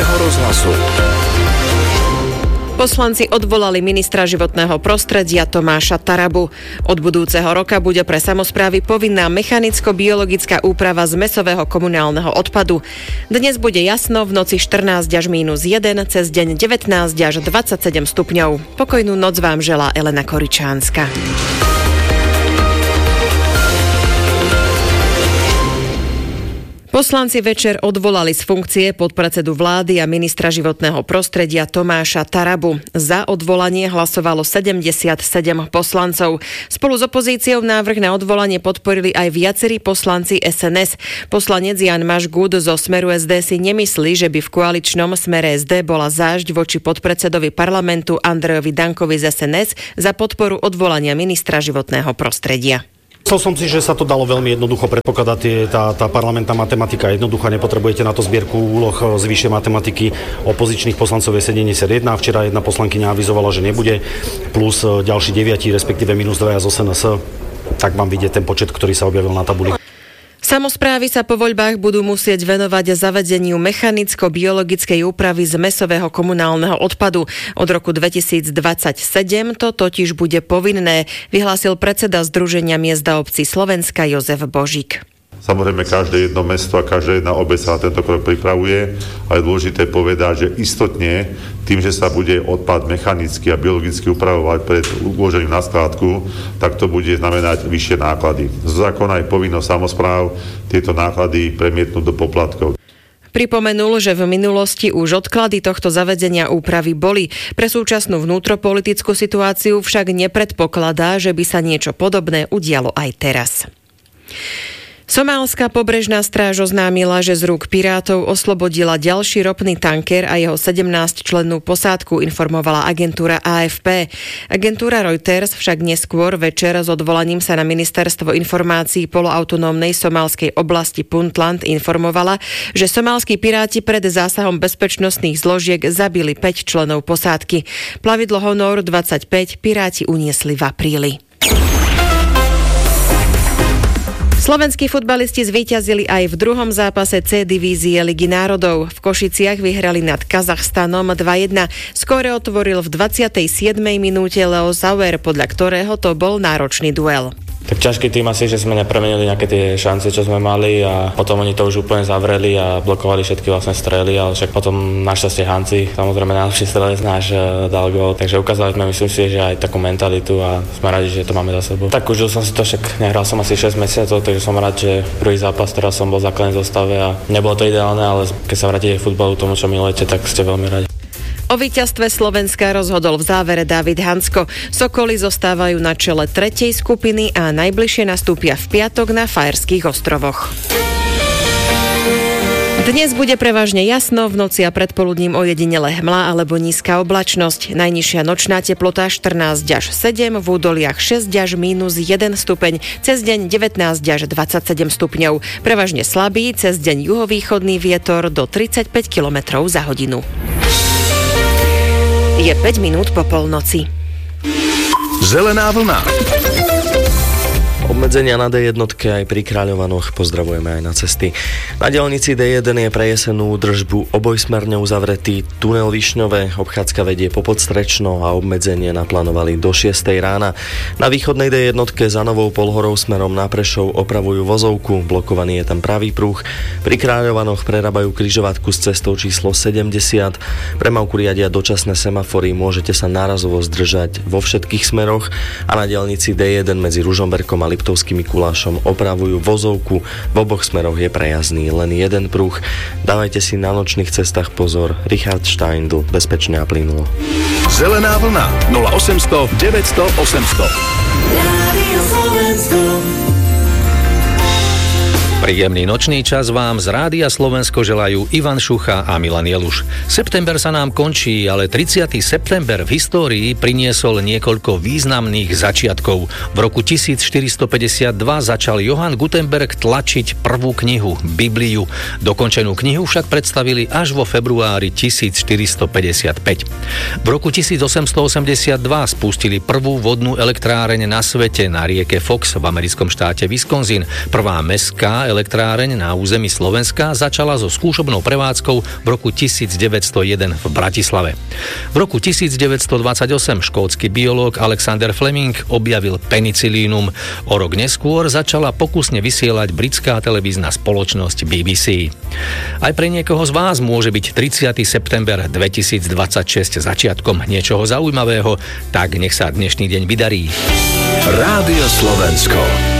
Slobodného rozhlasu. Poslanci odvolali ministra životného prostredia Tomáša Tarabu. Od budúceho roka bude pre samosprávy povinná mechanicko-biologická úprava zmesového komunálneho odpadu. Dnes bude jasno, v noci 14 až -1, cez deň 19 až 27 stupňov. Pokojnú noc vám želá Elena Koričánska. Poslanci večer odvolali z funkcie podpredsedu vlády a ministra životného prostredia Tomáša Tarabu. Za odvolanie hlasovalo 77 poslancov. Spolu s opozíciou návrh na odvolanie podporili aj viacerí poslanci SNS. Poslanec Jan Mažgúd zo Smeru SD si nemyslí, že by v koaličnom Smere SD bola zážď voči podpredsedovi parlamentu Andrejovi Dankovi z SNS za podporu odvolania ministra životného prostredia. Chcel som si, že sa to dalo veľmi jednoducho predpokladať. Tá parlamentná matematika je jednoduchá, nepotrebujete na to zbierku úloh z vyššej matematiky. Opozičných poslancov je 71, včera jedna poslankyňa avizovala, že nebude, plus ďalší 9, respektíve minus 2 z SNS. Tak vám vidieť ten počet, ktorý sa objavil na tabuli. Samosprávy sa po voľbách budú musieť venovať zavedeniu mechanicko-biologickej úpravy zmesového komunálneho odpadu. Od roku 2027 to totiž bude povinné, vyhlásil predseda Združenia miest a obcí Slovenska Jozef Božík. Samozrejme, každé jedno mesto a každá jedna obec sa tento krok pripravuje, ale je dôležité povedať, že istotne tým, že sa bude odpad mechanicky a biologicky upravovať pred uložením na skládku, tak to bude znamenať vyššie náklady. Z zákona je povinnosť samospráv tieto náklady premietnúť do poplatkov. Pripomenul, že v minulosti už odklady tohto zavedenia úpravy boli. Pre súčasnú vnútropolitickú situáciu však nepredpokladá, že by sa niečo podobné udialo aj teraz. Somálska pobrežná stráž oznámila, že z rúk pirátov oslobodila ďalší ropný tanker a jeho 17-člennú posádku, informovala agentúra AFP. Agentúra Reuters však neskôr večer s odvolaním sa na ministerstvo informácií poloautonómnej somálskej oblasti Puntland informovala, že somálski piráti pred zásahom bezpečnostných zložiek zabili 5 členov posádky. Plavidlo Honor 25 piráti uniesli v apríli. Slovenskí futbalisti zvíťazili aj v druhom zápase C divízie Ligy národov. V Košiciach vyhrali nad Kazachstanom 2-1. Skóre otvoril v 27. minúte Leo Sauer, podľa ktorého to bol náročný duel. Tak ťažký tým asi, že sme nepremenili nejaké tie šance, čo sme mali, a potom oni to už úplne zavreli a blokovali všetky vlastne strely, ale však potom našťastie Hanci, samozrejme najlepší strelec náš, dal gól. Takže ukázali sme, myslím si, že aj takú mentalitu a sme radi, že to máme za sebou. Tak užil som si to, však nehral som asi 6 mesiacov, takže som rád, že prvý zápas teraz som bol v základnej zostave a nebolo to ideálne, ale keď sa vrátite k futbalu, tomu, čo milujete, tak ste veľmi radi. O víťazstve Slovenska rozhodol v závere David Hansko. Sokoly zostávajú na čele 3. skupiny a najbližšie nastúpia v piatok na Fajerských ostrovoch. Dnes bude prevažne jasno, v noci a predpoludním ojedinele hmla alebo nízka oblačnosť. Najnižšia nočná teplota 14 až 7, v údoliach 6 až -1 stupeň, cez deň 19 až 27 stupňov. Prevažne slabý, cez deň juhovýchodný vietor do 35 km za hodinu. Je 5 minút po polnoci. Zelená vlna. Obmedzenia na D1 aj pri Kráľovanoch pozdravujeme aj na cesty. Na diaľnici D1 je pre jesennú údržbu obojsmerne uzavretý tunel Višňové, obchádzka vedie po Podstrečno a obmedzenie naplánovali do 6 rána. Na východnej D1 za Novou Polhorou smerom na Prešov opravujú vozovku, blokovaný je tam pravý pruh. Pri Kráľovanoch prerábajú križovatku s cestou číslo 70. Premávku riadia dočasné semafory, môžete sa nárazovo zdržať vo všetkých smeroch a na diaľnici D1 medzi Ružomberkom a Liptovským Mikulášom opravujú vozovku. V oboch smeroch je prejazdný len jeden pruh. Dávajte si na nočných cestách pozor. Richard Steindl, bezpečne a plynulo. Zelená vlna 0800 900 800. Rádio Slovensko. Príjemný nočný čas vám z Rádia Slovensko želajú Ivan Šucha a Milan Jeluš. September sa nám končí, ale 30. september v histórii priniesol niekoľko významných začiatkov. V roku 1452 začal Johann Gutenberg tlačiť prvú knihu, Bibliu. Dokončenú knihu však predstavili až vo februári 1455. V roku 1882 spustili prvú vodnú elektráreň na svete na rieke Fox v americkom štáte Wisconsin. Prvá mestská elektráreň na území Slovenska začala so skúšobnou prevádzkou v roku 1901 v Bratislave. V roku 1928 škótsky biológ Alexander Fleming objavil penicilínum. O rok neskôr začala pokusne vysielať britská televízna spoločnosť BBC. Aj pre niekoho z vás môže byť 30. september 2026 začiatkom niečoho zaujímavého, tak nech sa dnešný deň vydarí. Rádio Slovensko.